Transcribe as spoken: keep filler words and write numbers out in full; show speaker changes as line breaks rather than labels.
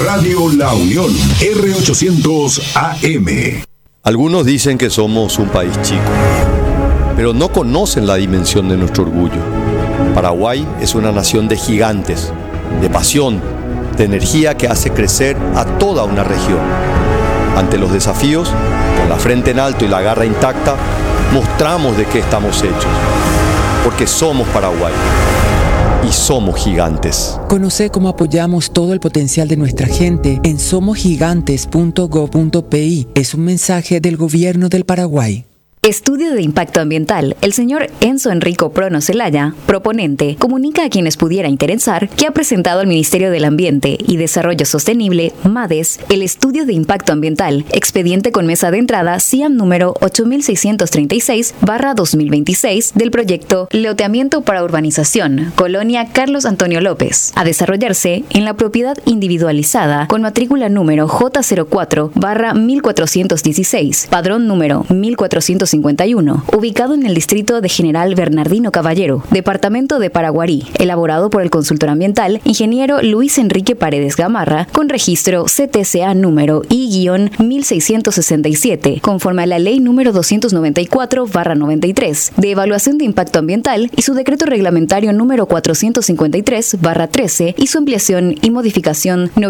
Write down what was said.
Radio La Unión, R ochocientos A M.
Algunos dicen que somos un país chico, pero no conocen la dimensión de nuestro orgullo. Paraguay es una nación de gigantes, de pasión, de energía que hace crecer a toda una región. Ante los desafíos, con la frente en alto y la garra intacta, mostramos de qué estamos hechos. Porque somos Paraguay y somos gigantes.
Conoce cómo apoyamos todo el potencial de nuestra gente en somos gigantes punto gob punto pi. Es un mensaje del Gobierno del Paraguay.
Estudio de Impacto Ambiental. El señor Enzo Enrico Prono Celaya, proponente, comunica a quienes pudiera interesar que ha presentado al Ministerio del Ambiente y Desarrollo Sostenible, MADES, el Estudio de Impacto Ambiental, expediente con mesa de entrada C I A M número ocho mil seiscientos treinta y seis barra dos mil veintiséis del proyecto Loteamiento para Urbanización, Colonia Carlos Antonio López, a desarrollarse en la propiedad individualizada con matrícula número J cero cuatro barra mil cuatrocientos dieciséis, padrón número mil cuatrocientos cincuenta y uno, ubicado en el distrito de General Bernardino Caballero, departamento de Paraguarí, elaborado por el consultor ambiental, ingeniero Luis Enrique Paredes Gamarra, con registro C T C A número I mil seiscientos sesenta y siete, conforme a la ley número doscientos noventa y cuatro barra noventa y tres, de evaluación de impacto ambiental y su decreto reglamentario número cuatrocientos cincuenta y tres barra trece y su ampliación y modificación